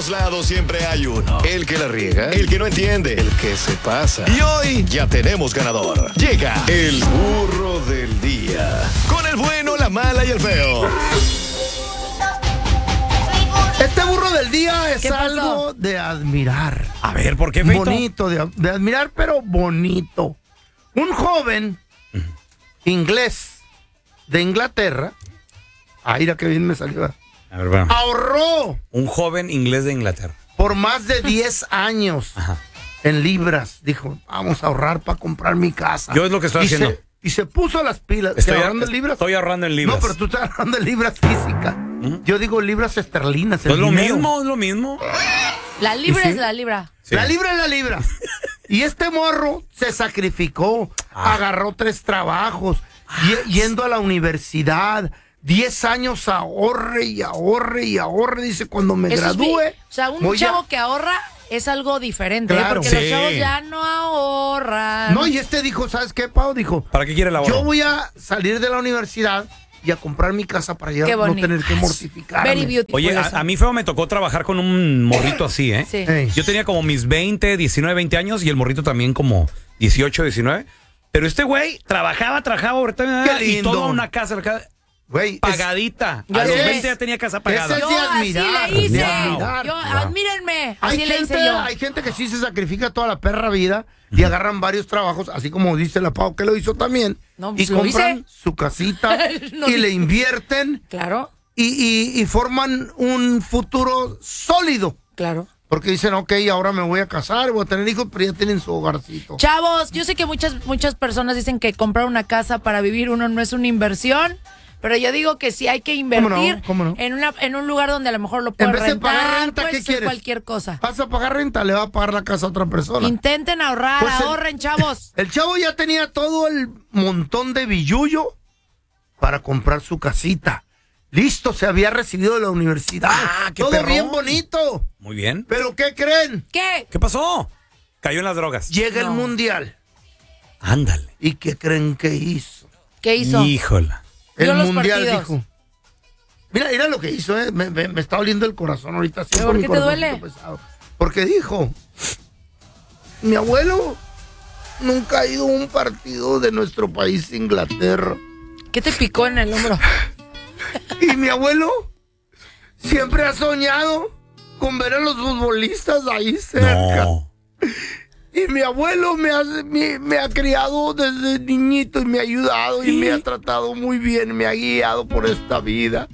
todos lados siempre hay uno. El que la riega, el que no entiende, el que se pasa. Y hoy ya tenemos ganador. Llega el burro del día. Con el bueno, la mala y el feo. Este burro del día es ¿Qué pasó? algo de admirar. A ver, ¿por qué, Feito? Bonito, de admirar, pero bonito. Un joven inglés de Inglaterra. Ay, mira qué bien me salió. A ver, va. Ahorró Un joven inglés de Inglaterra. por más de 10 años Ajá. en libras. Dijo, vamos a ahorrar para comprar mi casa. Yo es lo que estoy haciendo. Y se puso las pilas. Estoy ahorrando en libras. Estoy ahorrando en libras. No, pero tú estás ahorrando en libras físicas. Yo digo libras esterlinas. Es el lo dinero. mismo, es lo mismo. La libra ¿Sí? es la libra. Sí. La libra es la libra. Y este morro se sacrificó, agarró 3 trabajos, yendo a la universidad, 10 años ahorre y ahorre y ahorre. Dice, cuando me Eso es gradúe... o sea, un voy chavo que ahorra es algo diferente, Claro. porque Sí. los chavos ya no ahorran. No, y este dijo, ¿sabes qué, Pau? Dijo, ¿Para qué quiere el ahorro? yo voy a salir de la universidad y a comprar mi casa para ya Qué no bonito. tener que mortificarme. Very beautiful. Oye, eso. a mí, feo, me tocó trabajar con un morrito así, ¿eh? Sí. Ey. Yo tenía como mis 20, 19, 20 años y el morrito también como 18, 19. Pero este güey trabajaba, ahorita Qué y lindo. toda una casa Güey, pagadita. Yo A los sé. 20 ya tenía casa pagada. Ese Yo de así admirar, le hice. de admirar. Yo, Wow. admírenme. Así le hice yo. hay gente que sí se sacrifica toda la perra vida y agarran varios trabajos, así como dice la Pau que lo hizo también, No, y pues lo compran hice. su casita No y le dije. invierten Claro, y forman un futuro sólido. claro. Porque dicen, ok, ahora me voy a casar, voy a tener hijos, pero ya tienen su hogarcito. Chavos, yo sé que muchas personas dicen que comprar una casa para vivir uno no es una inversión, pero yo digo que sí hay que invertir ¿Cómo no? en un lugar donde a lo mejor lo En puedes vez de rentar, pagar renta, puede ¿qué ser quieres? cualquier cosa. Vas a pagar renta, le va a pagar la casa a otra persona. Intenten ahorrar, Pues ahorren, chavos. El chavo ya tenía todo el montón de billullo para comprar su casita. Listo, se había recibido de la universidad. Ah, qué todo perrón. bien bonito. Muy bien. ¿Pero qué creen? ¿Qué? ¿Qué pasó? Cayó en las drogas. Llega el No. mundial. Ándale. ¿Y qué creen que hizo? ¿Qué hizo? Híjola. El Vio los mundial partidos. dijo. Mira lo que hizo, me está doliendo el corazón ahorita. ¿Pero siento por mi qué te corazoncito duele? pesado. Porque dijo, mi abuelo nunca ha ido a un partido de nuestro país, Inglaterra. ¿Qué te picó en el hombro? Y mi abuelo siempre ha soñado con ver a los futbolistas ahí cerca. No. Y mi abuelo me ha criado desde niñito y me ha ayudado y me ha tratado muy bien, me ha guiado por esta vida.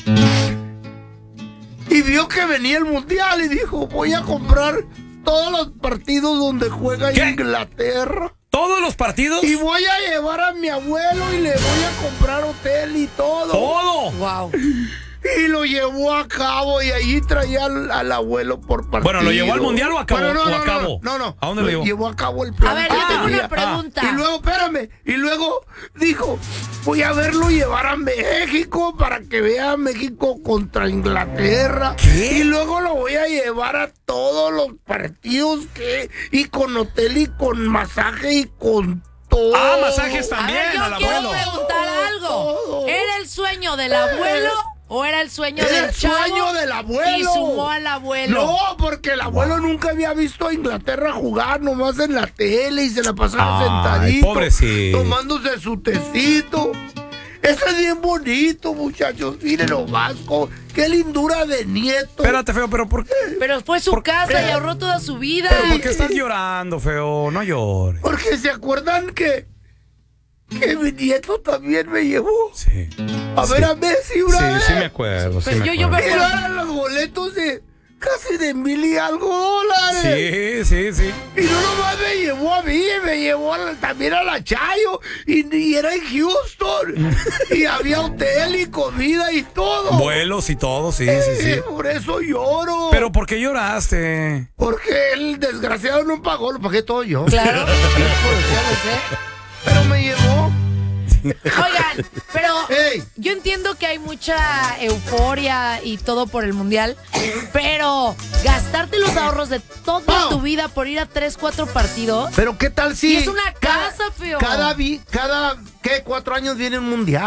Y vio que venía el mundial y dijo, voy a comprar todos los partidos donde juega ¿Qué? Inglaterra. ¿Todos los partidos? Y voy a llevar a mi abuelo y le voy a comprar hotel y todo. ¡Todo! Wow. Y lo llevó a cabo y allí traía al abuelo por partido. Bueno, ¿lo llevó al mundial o a cabo? Bueno, ¿O a cabo? No. ¿A dónde lo llevó? Llevó a cabo el plan. A ver, que yo tengo tenía. una pregunta. Y luego, espérame, y luego dijo, voy a verlo llevar a México para que vea a México contra Inglaterra. ¿Qué? Y luego lo voy a llevar a todos los partidos y con hotel y con masaje y con todo. Ah, masajes A también ver, yo al quiero abuelo. preguntar algo. Todo. ¿Era el sueño del abuelo o era el sueño Era del el chavo? sueño del abuelo. Y sumó al abuelo. No, porque el abuelo nunca había visto a Inglaterra jugar, nomás en la tele y se la pasaba Ay, sentadito. pobrecito. Tomándose su tecito. Eso es bien bonito, muchachos. Miren nomás, qué lindura de nieto. Espérate, feo, pero ¿por qué? Pero fue su casa y ahorró toda su vida. ¿Por qué estás llorando, feo? No llores. Porque se acuerdan que mi nieto también me llevó Sí. a ver a Messi una vez. Sí me acuerdo. Pues sí me yo acuerdo. me- Eran los boletos de casi de 1,000 y algo dólares. Sí. Y no nomás me llevó a mí, me llevó también a la Chayo. Y era en Houston. Y había hotel y comida y todo. Vuelos y todo, sí. Por eso lloro. Pero ¿por qué lloraste? Porque el desgraciado no pagó, lo pagué todo yo. Claro. Ya lo sé. Pero me llevó. Oigan, pero Ey. yo entiendo que hay mucha euforia y todo por el mundial, pero gastarte los ahorros de toda Pau. tu vida por ir a 3, 4 partidos. Pero qué tal si. Y es una casa, feo. ¿Qué? 4 años viene un mundial.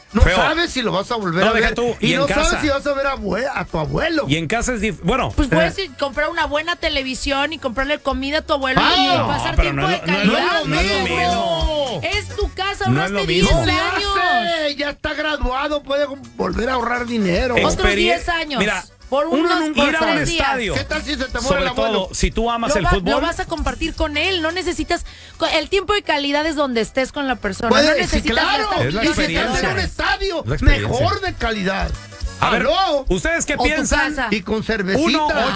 No Feo. sabes si lo vas a volver No, a deja ver. tú, Y y en no casa. sabes si vas a ver a tu abuelo. Y en casa es bueno. Pues puedes comprar una buena televisión y comprarle comida a tu abuelo y No, pasar pero tiempo no de es lo- no es calidad. lo- no es lo güey. mismo. Es tu casa, No es lo ahorraste mismo. 10 ¿Qué años. hace? Ya está graduado, puede volver a ahorrar dinero. Otros 10 años. Mira, por uno unos nunca ir a un 3 días. estadio. ¿Qué tal si se te muere Sobre el abuelo? todo, si tú amas el Lo fútbol. vas a compartir con él, no necesitas el tiempo de calidad es donde estés con la persona. Puede, no sí, necesitas claro. gastar Es la Y si estás experiencia. en un estadio, Es la experiencia. mejor de calidad. A ver, ¿Aló? ¿ustedes qué O tu piensan? casa. Y con cervecita.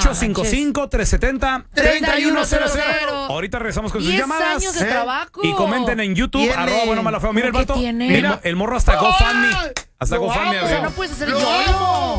1-855-370-3100. Ahorita regresamos con sus 10 llamadas. años de trabajo. Y comenten en YouTube, Tiene. @buenomala feo. Mira el ¿Qué vato. tiene? Mira, el morro hasta GoFundMe. ¡Ay! Hasta Lo GoFundMe amo. O sea, abrió. no puedes hacer Lo yo. amo.